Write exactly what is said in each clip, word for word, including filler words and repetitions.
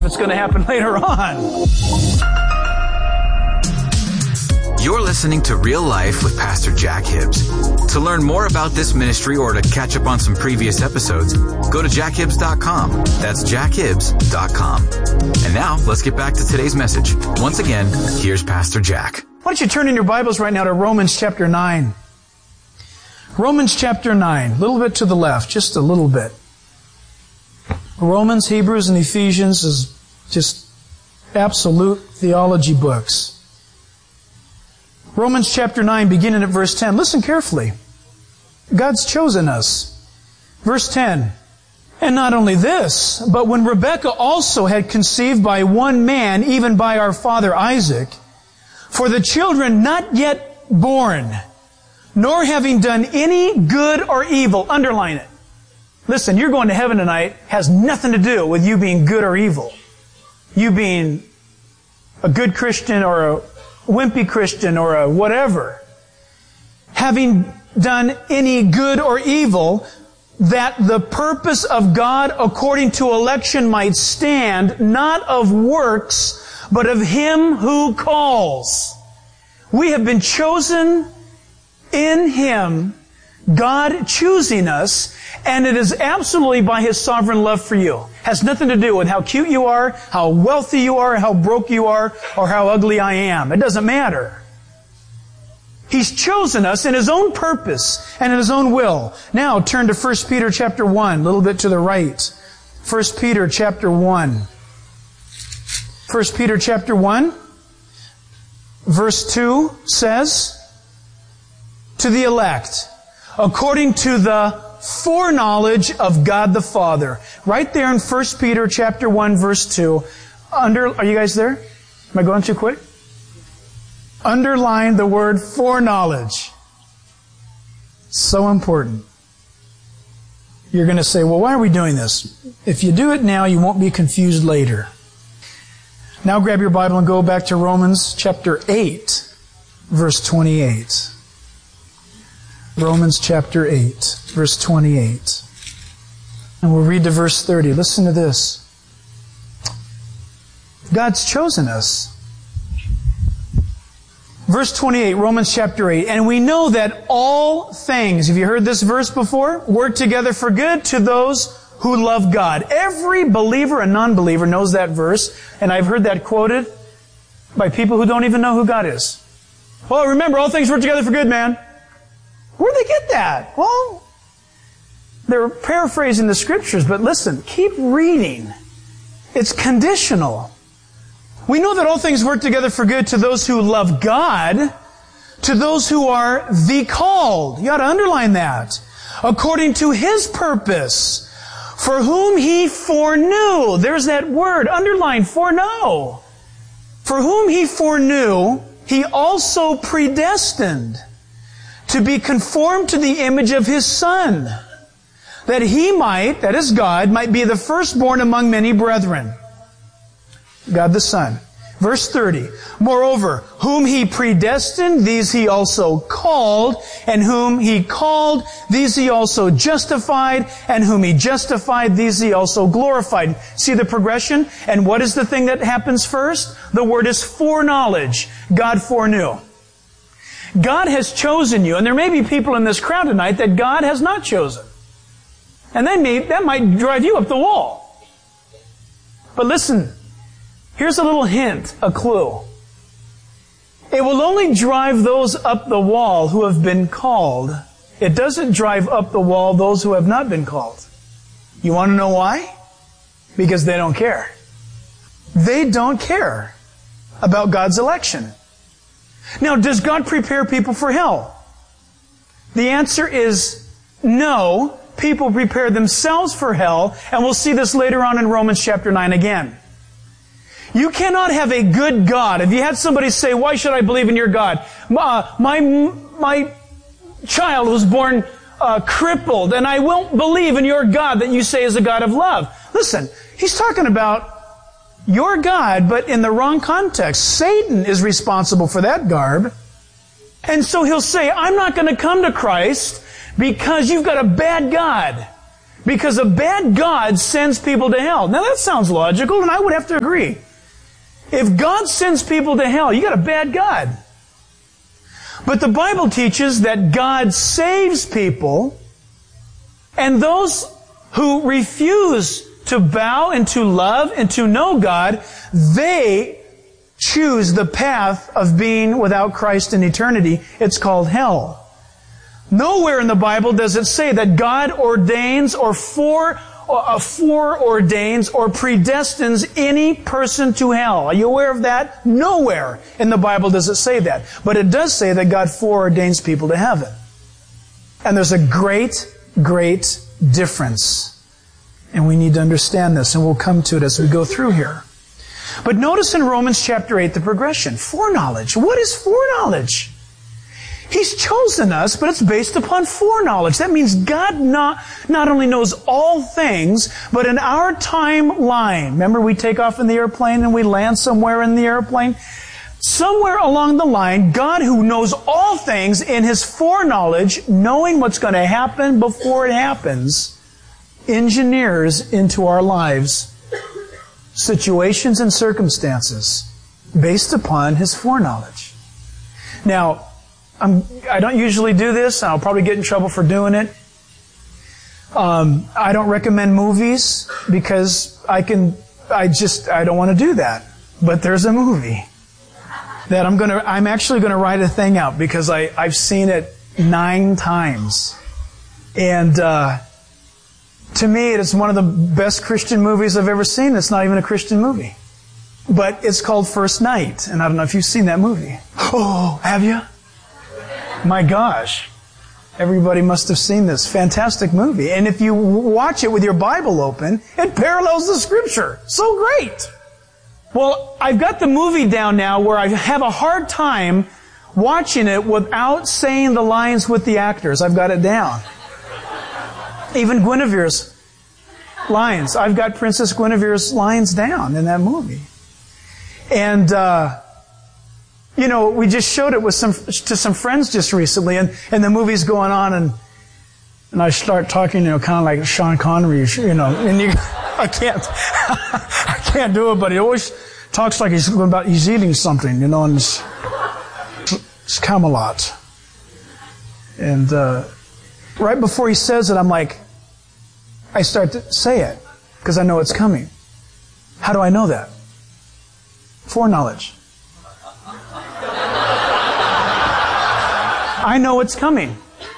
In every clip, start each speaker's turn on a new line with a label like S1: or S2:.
S1: It's going to happen later on.
S2: You're listening to Real Life with Pastor Jack Hibbs. To learn more about this ministry or to catch up on some previous episodes, go to jack hibbs dot com. That's jack hibbs dot com. And now, let's get back to today's message. Once again, here's Pastor Jack.
S1: Why don't you turn in your Bibles right now to Romans chapter nine. Romans chapter nine. A little bit to the left, just a little bit. Romans, Hebrews, and Ephesians is just absolute theology books. Romans chapter nine, beginning at verse ten. Listen carefully. God's chosen us. Verse ten. And not only this, but when Rebekah also had conceived by one man, even by our father Isaac, for the children not yet born, nor having done any good or evil, underline it. Listen, you're going to heaven tonight has nothing to do with you being good or evil. You being a good Christian or a wimpy Christian or a whatever. Having done any good or evil, that the purpose of God according to election might stand, not of works, but of Him who calls. We have been chosen in Him, God choosing us, and it is absolutely by His sovereign love for you. Has nothing to do with how cute you are, how wealthy you are, how broke you are, or how ugly I am. It doesn't matter. He's chosen us in His own purpose and in His own will. Now turn to First Peter chapter one, a little bit to the right. First Peter chapter one. First Peter chapter one, verse two says, to the elect, according to the foreknowledge of God the Father. Right there in First Peter chapter one, verse two. Under, are you guys there? Am I going too quick? Underline the word foreknowledge. So important. You're going to say, well, why are we doing this? If you do it now, you won't be confused later. Now grab your Bible and go back to Romans chapter eight, verse twenty-eight. Romans chapter eight, verse twenty-eight. And we'll read to verse thirty. Listen to this. God's chosen us. Verse twenty-eight, Romans chapter eight. And we know that all things, have you heard this verse before? Work together for good to those who love God. Every believer and non-believer knows that verse. And I've heard that quoted by people who don't even know who God is. Well, remember, all things work together for good, man. Where'd they get that? Well, they're paraphrasing the Scriptures, but listen, keep reading. It's conditional. We know that all things work together for good to those who love God, to those who are the called. You ought to underline that. According to His purpose, for whom He foreknew. There's that word, underline, foreknow. For whom He foreknew, He also predestined to be conformed to the image of His Son, that He might, that is God, might be the firstborn among many brethren. God the Son. Verse thirty. Moreover, whom He predestined, these He also called, and whom He called, these He also justified, and whom He justified, these He also glorified. See the progression? And what is the thing that happens first? The word is foreknowledge. God foreknew. God has chosen you, and there may be people in this crowd tonight that God has not chosen. And that, may, that might drive you up the wall. But listen, here's a little hint, a clue. It will only drive those up the wall who have been called. It doesn't drive up the wall those who have not been called. You want to know why? Because they don't care. They don't care about God's election. Now, does God prepare people for hell? The answer is no. People prepare themselves for hell, and we'll see this later on in Romans chapter nine again. You cannot have a good God. If you had somebody say, why should I believe in your God? Uh, my, my child was born uh, crippled, and I won't believe in your God that you say is a God of love. Listen, he's talking about your God, but in the wrong context. Satan is responsible for that garb. And so he'll say, I'm not going to come to Christ because you've got a bad God. Because a bad God sends people to hell. Now that sounds logical, and I would have to agree. If God sends people to hell, you got a bad God. But the Bible teaches that God saves people, and those who refuse to bow and to love and to know God, they choose the path of being without Christ in eternity. It's called hell. Nowhere in the Bible does it say that God ordains or fore, uh, foreordains or predestines any person to hell. Are you aware of that? Nowhere in the Bible does it say that. But it does say that God foreordains people to heaven. And there's a great, great difference. And we need to understand this, and we'll come to it as we go through here. But notice in Romans chapter eight the progression. Foreknowledge. What is foreknowledge? He's chosen us, but it's based upon foreknowledge. That means God not, not only knows all things, but in our timeline. Remember, we take off in the airplane and we land somewhere in the airplane? Somewhere along the line, God, who knows all things in His foreknowledge, knowing what's going to happen before it happens, engineers into our lives situations and circumstances based upon His foreknowledge. Now, I'm, I don't usually do this. I'll probably get in trouble for doing it. Um, I don't recommend movies because I can, I just, I don't want to do that. But there's a movie that I'm gonna, I'm actually gonna write a thing out because I, I've seen it nine times. And, uh, to me, it's one of the best Christian movies I've ever seen. It's not even a Christian movie. But it's called First Night. And I don't know if you've seen that movie. Oh, have you? My gosh. Everybody must have seen this fantastic movie. And if you watch it with your Bible open, it parallels the Scripture. So great. Well, I've got the movie down now where I have a hard time watching it without saying the lines with the actors. I've got it down. Even Guinevere's lines. I've got Princess Guinevere's lines down in that movie. And, uh, you know, we just showed it with some, to some friends just recently, and, and the movie's going on, and, and I start talking, you know, kind of like Sean Connery, you know, and you, I can't, I can't do it, but he always talks like he's about, he's eating something, you know, and it's, it's Camelot. And, uh, right before he says it, I'm like, I start to say it, because I know it's coming. How do I know that? Foreknowledge. I know it's coming.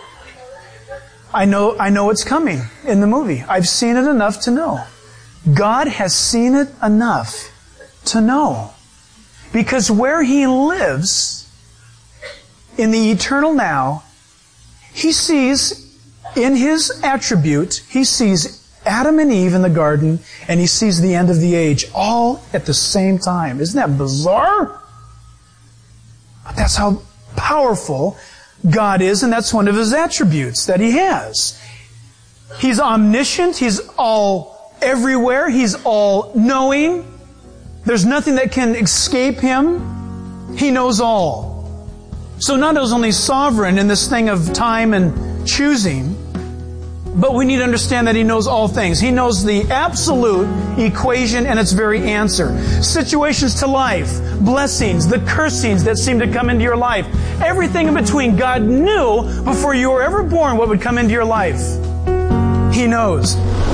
S1: I know, I know it's coming in the movie. I've seen it enough to know. God has seen it enough to know. Because where He lives, in the eternal now, He sees, in His attribute, He sees Adam and Eve in the garden, and He sees the end of the age, all at the same time. Isn't that bizarre? But that's how powerful God is, and that's one of His attributes that He has. He's omniscient. He's all everywhere. He's all knowing. There's nothing that can escape Him. He knows all. So not only sovereign in this thing of time and choosing, but we need to understand that He knows all things. He knows the absolute equation and its very answer. Situations to life, blessings, the cursings that seem to come into your life, everything in between. God knew before you were ever born what would come into your life. He knows.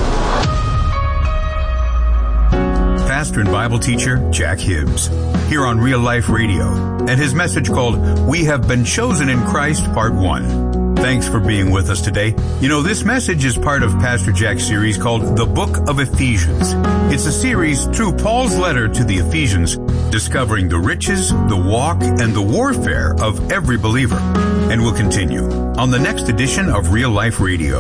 S3: Pastor and Bible teacher Jack Hibbs, here on Real Life Radio, and his message called We Have Been Chosen in Christ, Part one. Thanks for being with us today. You know, this message is part of Pastor Jack's series called The Book of Ephesians. It's a series through Paul's letter to the Ephesians, discovering the riches, the walk, and the warfare of every believer. And we'll continue on the next edition of Real Life Radio.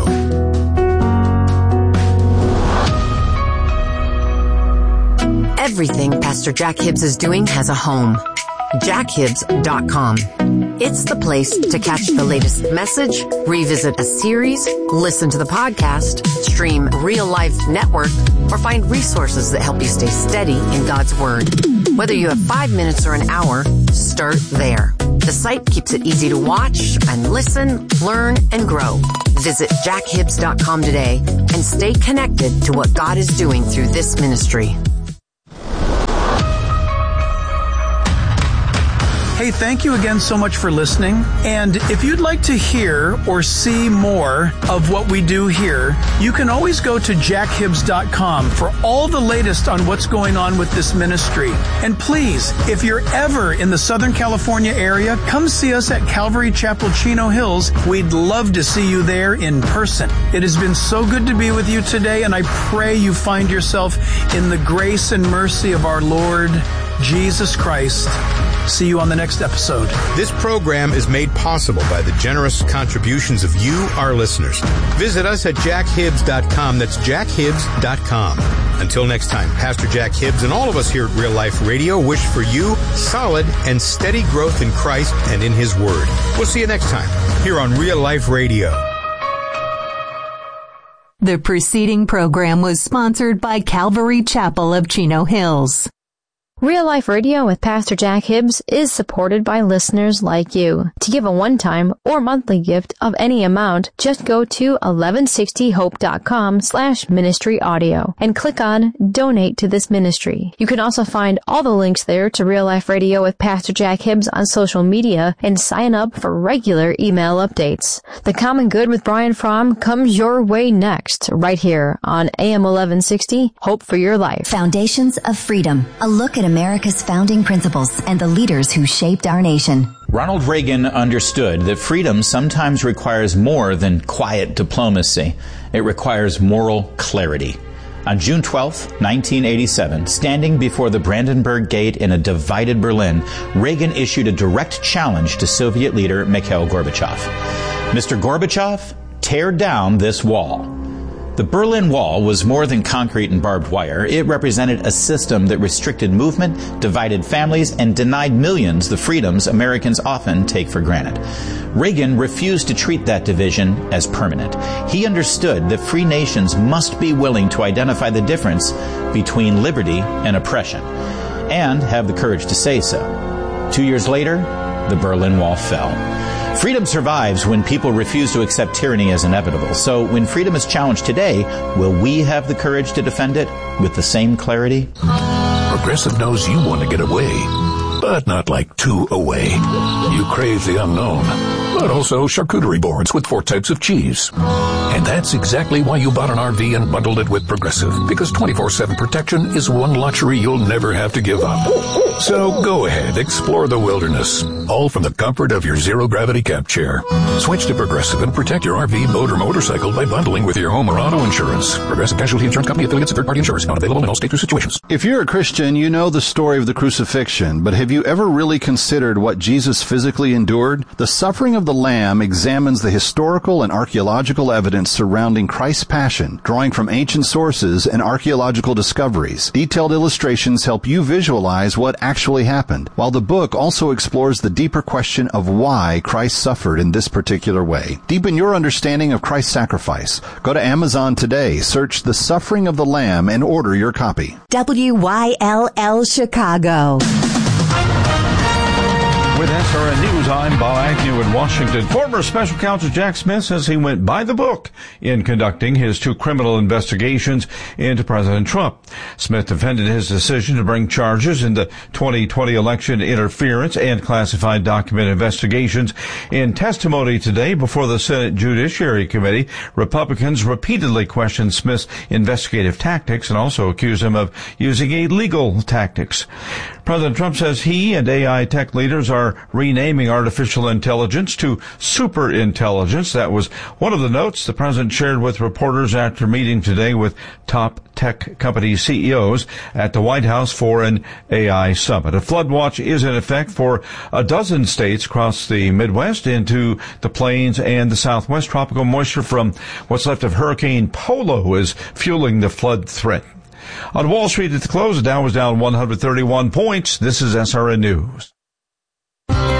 S4: Everything Pastor Jack Hibbs is doing has a home. jack hibbs dot com. It's the place to catch the latest message, revisit a series, listen to the podcast, stream Real Life Network, or find resources that help you stay steady in God's Word. Whether you have five minutes or an hour, start there. The site keeps it easy to watch and listen, learn, and grow. Visit jack hibbs dot com today and stay connected to what God is doing through this ministry.
S1: Hey, thank you again so much for listening. And if you'd like to hear or see more of what we do here, you can always go to jack hibbs dot com for all the latest on what's going on with this ministry. And please, if you're ever in the Southern California area, come see us at Calvary Chapel, Chino Hills. We'd love to see you there in person. It has been so good to be with you today, and I pray you find yourself in the grace and mercy of our Lord Jesus Christ. See you on the next episode.
S3: This program is made possible by the generous contributions of you, our listeners. Visit us at jack hibbs dot com. That's jack hibbs dot com. Until next time, Pastor Jack Hibbs and all of us here at Real Life Radio wish for you solid and steady growth in Christ and in His Word. We'll see you next time here on Real Life Radio.
S5: The preceding program was sponsored by Calvary Chapel of Chino Hills.
S6: Real Life Radio with Pastor Jack Hibbs is supported by listeners like you. To give a one-time or monthly gift of any amount, just go to eleven sixty hope dot com slash ministry audio and click on Donate to this ministry. You can also find all the links there to Real Life Radio with Pastor Jack Hibbs on social media and sign up for regular email updates. The Common Good with Brian Fromm comes your way next, right here on A M eleven sixty, Hope for Your Life.
S7: Foundations of Freedom, a look at America's founding principles and the leaders who shaped our nation.
S8: Ronald Reagan understood that freedom sometimes requires more than quiet diplomacy. It requires moral clarity. On June twelfth, nineteen eighty-seven, standing before the Brandenburg Gate in a divided Berlin, Reagan issued a direct challenge to Soviet leader Mikhail Gorbachev. Mister Gorbachev, tear down this wall. The Berlin Wall was more than concrete and barbed wire. It represented a system that restricted movement, divided families, and denied millions the freedoms Americans often take for granted. Reagan refused to treat that division as permanent. He understood that free nations must be willing to identify the difference between liberty and oppression, and have the courage to say so. Two years later, the Berlin Wall fell. Freedom survives when people refuse to accept tyranny as inevitable. So when freedom is challenged today, will we have the courage to defend it with the same clarity?
S9: Progressive knows you want to get away, but not like two away. You crave the unknown, but also charcuterie boards with four types of cheese. And that's exactly why you bought an R V and bundled it with Progressive, because twenty-four seven protection is one luxury you'll never have to give up. So go ahead, explore the wilderness, all from the comfort of your zero-gravity cab chair. Switch to Progressive and protect your R V, boat, or motorcycle by bundling with your home or auto insurance. Progressive Casualty Insurance Company, affiliates of third-party insurers, not available in all states or situations.
S10: If you're a Christian, you know the story of the crucifixion, but have you ever really considered what Jesus physically endured? The suffering of the Lamb examines the historical and archaeological evidence surrounding Christ's passion, drawing from ancient sources and archaeological discoveries. Detailed illustrations help you visualize what actually happened, while the book also explores the deeper question of why Christ suffered in this particular way. Deepen your understanding of Christ's sacrifice. Go to Amazon today, search The Suffering of the Lamb, and order your copy.
S7: W Y L L Chicago.
S11: With S R N News, I'm Bob Agnew in Washington. Former Special Counsel Jack Smith says he went by the book in conducting his two criminal investigations into President Trump. Smith defended his decision to bring charges in the twenty twenty election interference and classified document investigations. In testimony today before the Senate Judiciary Committee, Republicans repeatedly questioned Smith's investigative tactics and also accused him of using illegal tactics. President Trump says he and A I tech leaders are renaming artificial intelligence to superintelligence. That was one of the notes the president shared with reporters after meeting today with top tech company C E Os at the White House for an A I summit. A flood watch is in effect for a dozen states across the Midwest into the plains and the Southwest. Tropical moisture from what's left of Hurricane Polo is fueling the flood threat. On Wall Street at the close, the Dow was down one hundred thirty-one points. This is S R N News.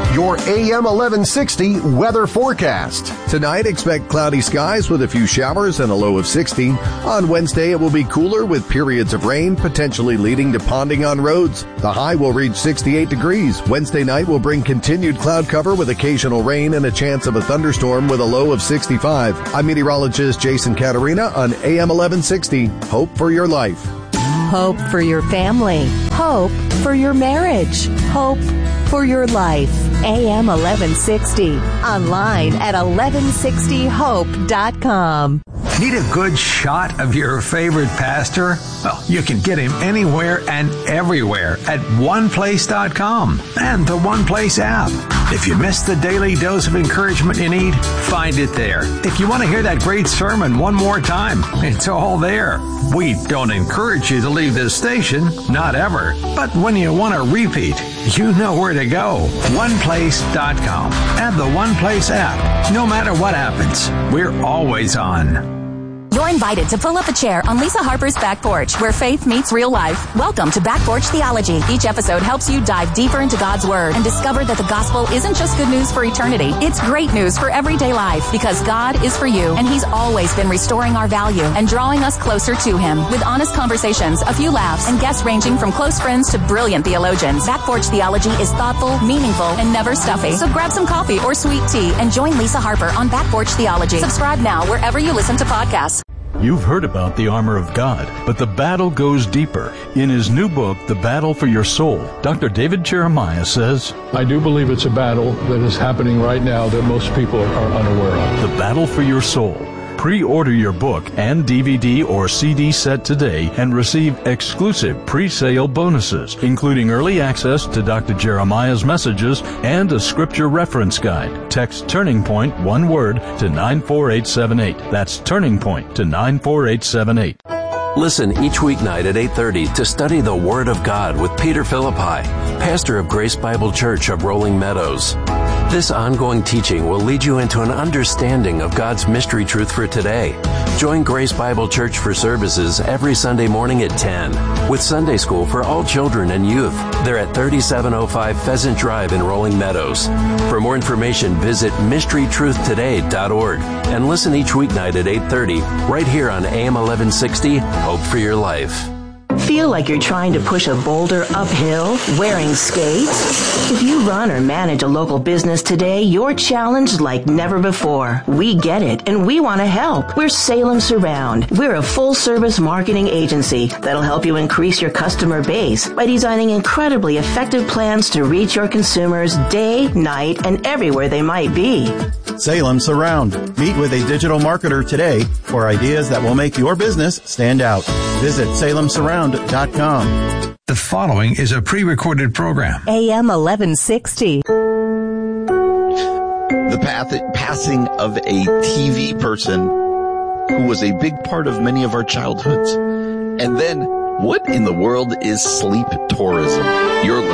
S12: your A M eleven sixty weather forecast.
S13: Tonight, expect cloudy skies with a few showers and a low of sixty. On Wednesday, it will be cooler with periods of rain, potentially leading to ponding on roads. The high will reach sixty-eight degrees. Wednesday night will bring continued cloud cover with occasional rain and a chance of a thunderstorm with a low of sixty-five. I'm meteorologist Jason Caterina on A M eleven sixty. Hope for your life.
S5: Hope for your family. Hope for your marriage. Hope for your life. A M eleven sixty. Online at eleven sixty hope dot com.
S14: Need a good shot of your favorite pastor? Well, you can get him anywhere and everywhere at one place dot com and the OnePlace app. If you missed the daily dose of encouragement you need, find it there. If you want to hear that great sermon one more time, it's all there. We don't encourage you to leave this station, not ever. But when you want to repeat, you know where to go. one place dot com and the OnePlace app. No matter what happens, we're always on.
S15: You're invited to pull up a chair on Lisa Harper's Back Porch, where faith meets real life. Welcome to Back Porch Theology. Each episode helps you dive deeper into God's Word and discover that the gospel isn't just good news for eternity. It's great news for everyday life, because God is for you, and He's always been restoring our value and drawing us closer to Him with honest conversations, a few laughs, and guests ranging from close friends to brilliant theologians. Back Porch Theology is thoughtful, meaningful, and never stuffy. So grab some coffee or sweet tea and join Lisa Harper on Back Porch Theology. Subscribe now wherever you listen to podcasts.
S16: You've heard about the armor of God, but the battle goes deeper. In his new book, The Battle for Your Soul, Doctor David Jeremiah says,
S17: I do believe it's a battle that is happening right now that most people are unaware of.
S16: The Battle for Your Soul. Pre-order your book and D V D or C D set today and receive exclusive pre-sale bonuses, including early access to Doctor Jeremiah's messages and a scripture reference guide. Text Turning Point, one word, to nine four eight seven eight. That's Turning Point to nine four eight seven eight.
S18: Listen each weeknight at eight thirty to study the Word of God with Peter Philippi, pastor of Grace Bible Church of Rolling Meadows. This ongoing teaching will lead you into an understanding of God's mystery truth for today. Join Grace Bible Church for services every Sunday morning at ten, with Sunday school for all children and youth. They're at thirty-seven oh five Pheasant Drive in Rolling Meadows. For more information, visit mystery truth today dot org and listen each weeknight at eight thirty right here on A M eleven sixty, Hope for Your Life.
S19: Feel like you're trying to push a boulder uphill wearing skates? If you run or manage a local business today, you're challenged like never before. We get it, and we want to help. We're Salem Surround. We're a full-service marketing agency that'll help you increase your customer base by designing incredibly effective plans to reach your consumers day, night, and everywhere they might be.
S20: Salem Surround. Meet with a digital marketer today for ideas that will make your business stand out. Visit salem surround dot com.
S14: The following is a pre-recorded program.
S5: A M eleven sixty.
S21: The path, passing of a T V person who was a big part of many of our childhoods. And then, what in the world is sleep tourism? You're